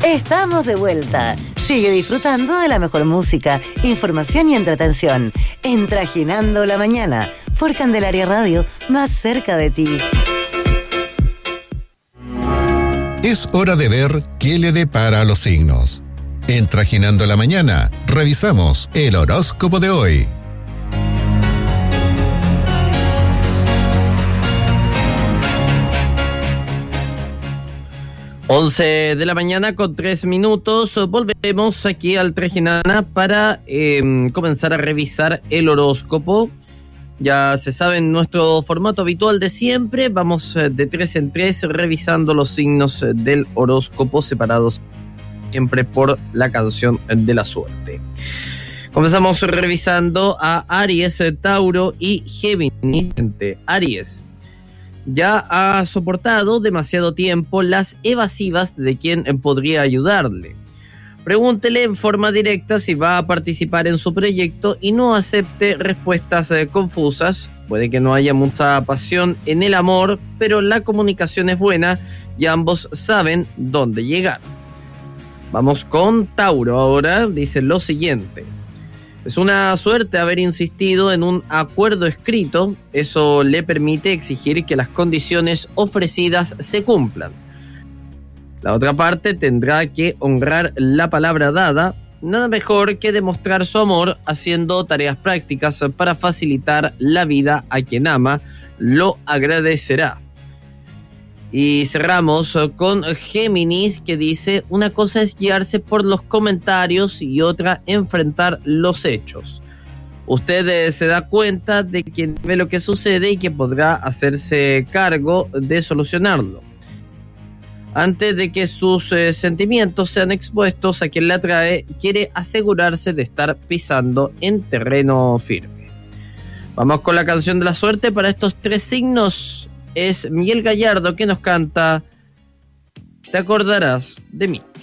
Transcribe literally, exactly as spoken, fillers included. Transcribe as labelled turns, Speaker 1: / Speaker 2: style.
Speaker 1: Estamos de vuelta. Sigue disfrutando de la mejor música, información y entretención en Trajinando la Mañana por Candelaria Radio, más cerca de ti.
Speaker 2: Es hora de ver qué le depara a los signos. En Trajinando la Mañana, revisamos el horóscopo de hoy.
Speaker 3: once de la mañana con tres minutos. Volvemos aquí al Trajinana para eh, comenzar a revisar el horóscopo. Ya se sabe, en nuestro formato habitual de siempre, vamos de tres en tres revisando los signos del horóscopo separados siempre por la canción de la suerte. Comenzamos revisando a Aries, Tauro y Géminis. Aries. Ya ha soportado demasiado tiempo las evasivas de quien podría ayudarle. Pregúntele en forma directa si va a participar en su proyecto y no acepte respuestas eh, confusas. Puede que no haya mucha pasión en el amor, pero la comunicación es buena y ambos saben dónde llegar. Vamos con Tauro ahora. Dice lo siguiente. Es una suerte haber insistido en un acuerdo escrito. Eso le permite exigir que las condiciones ofrecidas se cumplan. La otra parte tendrá que honrar la palabra dada. Nada mejor que demostrar su amor haciendo tareas prácticas para facilitar la vida a quien ama. Lo agradecerá. Y cerramos con Géminis, que dice: una cosa es guiarse por los comentarios y otra enfrentar los hechos. Usted eh, se da cuenta de que ve lo que sucede y que podrá hacerse cargo de solucionarlo. Antes de que sus eh, sentimientos sean expuestos a quien la atrae, quiere asegurarse de estar pisando en terreno firme. Vamos con la canción de la suerte para estos tres signos. Es Miguel Gallardo que nos canta Te acordarás de mí.